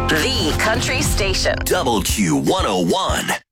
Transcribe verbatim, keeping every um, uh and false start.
The Country Station. Double Q one oh one.